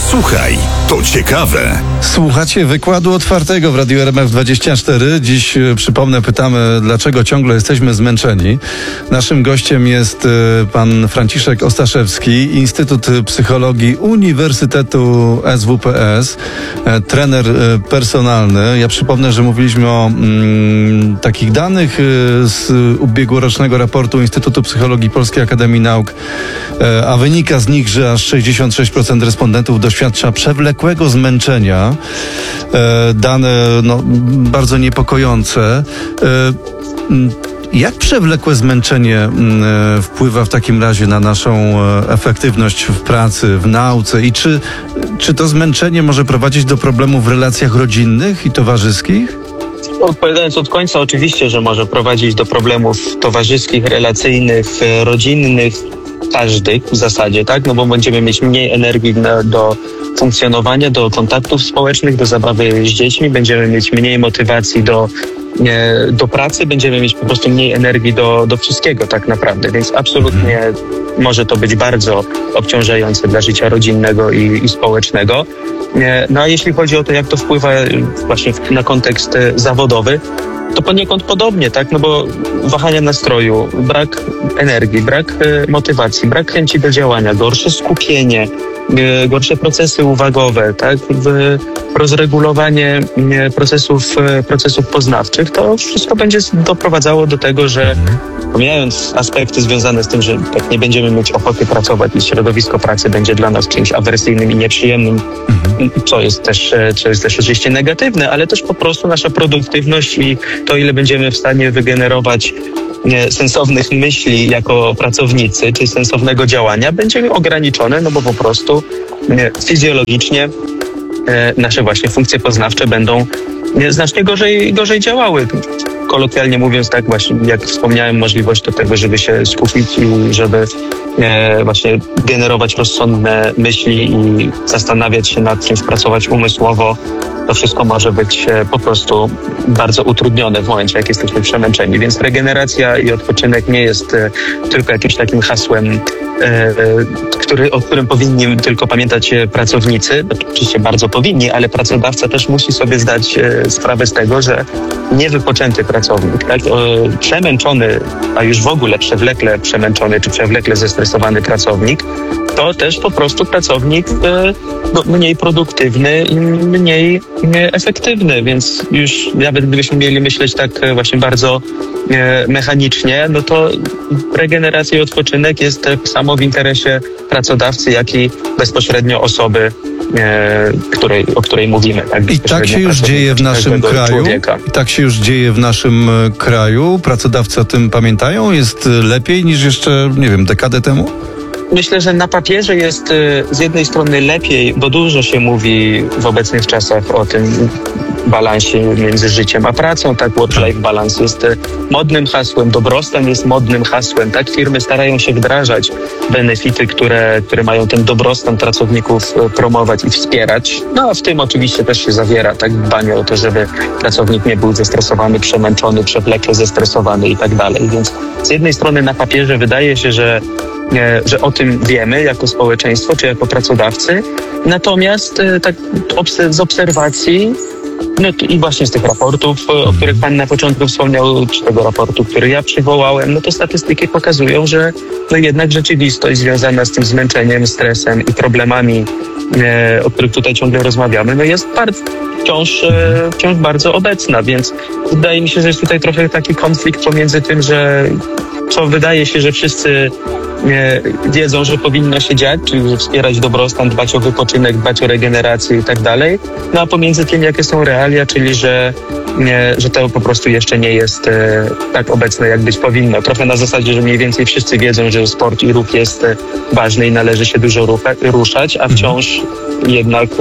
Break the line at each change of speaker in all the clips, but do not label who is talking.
Słuchaj, to ciekawe.
Słuchacie wykładu otwartego w Radiu RMF24. Dziś, przypomnę, pytamy, dlaczego ciągle jesteśmy zmęczeni. Naszym gościem jest pan Franciszek Ostaszewski, Instytut Psychologii Uniwersytetu SWPS, trener personalny. Ja przypomnę, że mówiliśmy o takich danych z ubiegłorocznego raportu Instytutu Psychologii Polskiej Akademii Nauk, a wynika z nich, że aż 66% respondentów doświadcza przewlekłego zmęczenia. Dane bardzo niepokojące. Jak przewlekłe zmęczenie wpływa w takim razie na naszą efektywność w pracy, w nauce i czy to zmęczenie może prowadzić do problemów w relacjach rodzinnych i towarzyskich?
Odpowiadając od końca, oczywiście, że może prowadzić do problemów towarzyskich, relacyjnych, rodzinnych, każdych w zasadzie, tak? No bo będziemy mieć mniej energii do funkcjonowania, do kontaktów społecznych, do zabawy z dziećmi, będziemy mieć mniej motywacji do pracy, będziemy mieć po prostu mniej energii do wszystkiego tak naprawdę, więc absolutnie może to być bardzo obciążające dla życia rodzinnego i społecznego. No a jeśli chodzi o to, jak to wpływa właśnie na kontekst zawodowy, to poniekąd podobnie, tak? No bo wahania nastroju, brak energii, brak motywacji, brak chęci do działania, gorsze skupienie, gorsze procesy uwagowe, tak? Rozregulowanie procesów poznawczych, to wszystko będzie doprowadzało do tego, że pomijając aspekty związane z tym, że tak nie będziemy mieć ochoty pracować i środowisko pracy będzie dla nas czymś awersyjnym i nieprzyjemnym, co jest też oczywiście negatywne, ale też po prostu nasza produktywność i to, ile będziemy w stanie wygenerować sensownych myśli jako pracownicy, czy sensownego działania, będzie ograniczone, no bo po prostu fizjologicznie nasze właśnie funkcje poznawcze będą znacznie gorzej działały. Kolokwialnie mówiąc, tak właśnie, jak wspomniałem, możliwość do tego, żeby się skupić i żeby właśnie generować rozsądne myśli i zastanawiać się nad czymś, pracować umysłowo, to wszystko może być po prostu bardzo utrudnione w momencie, jak jesteśmy przemęczeni. Więc regeneracja i odpoczynek nie jest tylko jakimś takim hasłem, o którym powinni tylko pamiętać pracownicy. Oczywiście bardzo powinni, ale pracodawca też musi sobie zdać sprawę z tego, że niewypoczęty pracownik, tak, przemęczony, a już w ogóle przewlekle przemęczony czy przewlekle zestresowany pracownik, to też po prostu pracownik mniej produktywny i mniej efektywny, więc już nawet gdybyśmy mieli myśleć tak właśnie bardzo mechanicznie, no to regeneracja i odpoczynek jest tak samo w interesie pracodawcy, jak i bezpośrednio osoby, o której mówimy. Tak?
I tak się już dzieje w naszym kraju. I tak się już dzieje w naszym kraju. Pracodawcy o tym pamiętają? Jest lepiej niż jeszcze, dekadę temu?
Myślę, że na papierze jest z jednej strony lepiej, bo dużo się mówi w obecnych czasach o tym balansie między życiem a pracą, tak, work-life balance jest modnym hasłem, dobrostan jest modnym hasłem, tak, firmy starają się wdrażać benefity, które mają ten dobrostan pracowników promować i wspierać, no a w tym oczywiście też się zawiera, tak, dbanie o to, żeby pracownik nie był zestresowany, przemęczony, przewlekle zestresowany i tak dalej, więc z jednej strony na papierze wydaje się, że o tym wiemy jako społeczeństwo czy jako pracodawcy. Natomiast tak z obserwacji i właśnie z tych raportów, o których Pan na początku wspomniał, czy tego raportu, który ja przywołałem, no to statystyki pokazują, że jednak rzeczywistość związana z tym zmęczeniem, stresem i problemami, o których tutaj ciągle rozmawiamy, jest wciąż bardzo obecna, więc wydaje mi się, że jest tutaj trochę taki konflikt pomiędzy tym, co wydaje się, że wszyscy wiedzą, że powinno się dziać, czyli że wspierać dobrostan, dbać o wypoczynek, dbać o regenerację i tak dalej, no a pomiędzy tym, jakie są realia, czyli że to po prostu jeszcze nie jest tak obecne, jak być powinno. Trochę na zasadzie, że mniej więcej wszyscy wiedzą, że sport i ruch jest ważny i należy się dużo ruszać, a wciąż jednak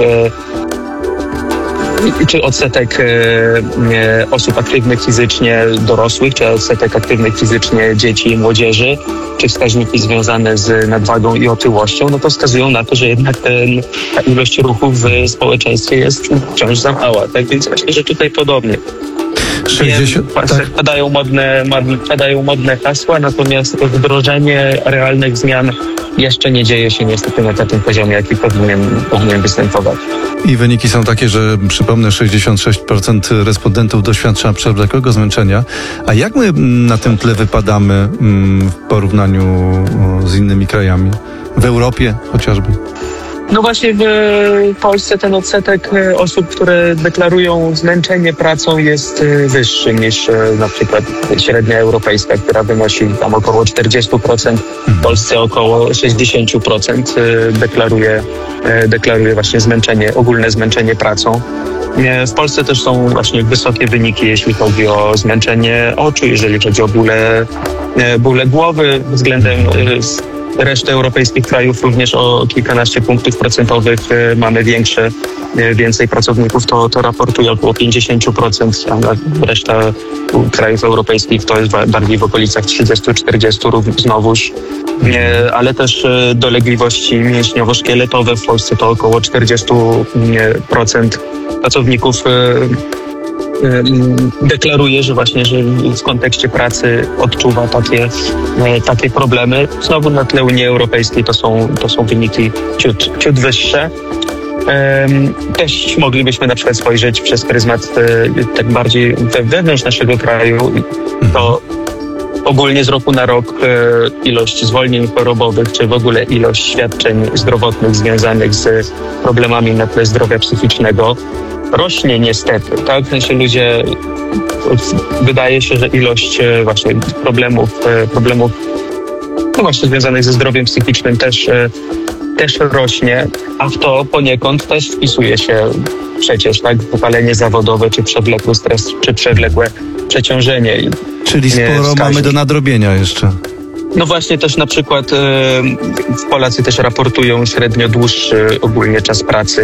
czy odsetek osób aktywnych fizycznie dorosłych, czy odsetek aktywnych fizycznie dzieci i młodzieży, czy wskaźniki związane z nadwagą i otyłością, no to wskazują na to, że jednak ta ilość ruchu w społeczeństwie jest wciąż za mała. Tak więc myślę, że tutaj podobnie.
60, tak.
Padają modne hasła, natomiast wdrożenie realnych zmian jeszcze nie dzieje się niestety na takim poziomie, jaki powinien występować.
I wyniki są takie, że przypomnę, 66% respondentów doświadcza przewlekłego zmęczenia. A jak my na tym tle wypadamy w porównaniu z innymi krajami? W Europie chociażby?
No właśnie w Polsce ten odsetek osób, które deklarują zmęczenie pracą jest wyższy niż na przykład średnia europejska, która wynosi tam około 40%, w Polsce około 60% deklaruje właśnie ogólne zmęczenie pracą. W Polsce też są właśnie wysokie wyniki, jeśli chodzi o zmęczenie oczu, jeżeli chodzi o bóle głowy względem reszty europejskich krajów również o kilkanaście punktów procentowych mamy więcej pracowników, to raportuje około 50%, a reszta krajów europejskich to jest bardziej w okolicach 30-40 znowuż, ale też dolegliwości mięśniowo-szkieletowe w Polsce to około 40% pracowników deklaruje, że właśnie, że w kontekście pracy odczuwa takie problemy. Znowu na tle Unii Europejskiej to są wyniki ciut wyższe. Też moglibyśmy na przykład spojrzeć przez pryzmat tak bardziej wewnątrz naszego kraju. To ogólnie z roku na rok ilość zwolnień chorobowych, czy w ogóle ilość świadczeń zdrowotnych związanych z problemami na tle zdrowia psychicznego rośnie niestety, tak? W sensie wydaje się, że ilość właśnie problemów no właśnie związanych ze zdrowiem psychicznym też rośnie, a w to poniekąd też wpisuje się przecież tak wypalenie zawodowe, czy przewlekły stres, czy przewlekłe przeciążenie.
Czyli sporo mamy do nadrobienia jeszcze.
No właśnie też na przykład Polacy też raportują średnio dłuższy ogólnie czas pracy